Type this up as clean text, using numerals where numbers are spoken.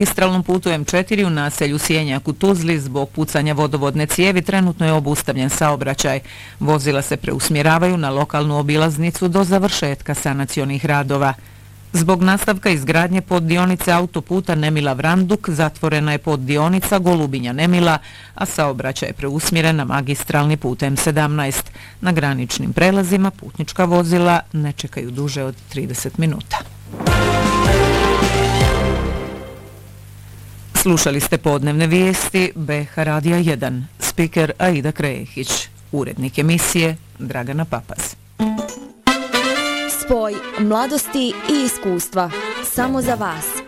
magistralnom putu M4 u naselju Sjenjak u Tuzli zbog pucanja vodovodne cijevi trenutno je obustavljen saobraćaj. Vozila se preusmjeravaju na lokalnu obilaznicu do završetka sanacionih radova. Zbog nastavka izgradnje poddionice autoputa Nemila-Vranduk zatvorena je poddionica Golubinja-Nemila, a saobraćaj je preusmjeren na magistralni put M17. Na graničnim prelazima putnička vozila ne čekaju duže od 30 minuta. Slušali ste podnevne vijesti BH Radija 1, spiker Aida Krejehić, urednik emisije Dragana Papaz. Spoj mladosti i iskustva, samo za vas.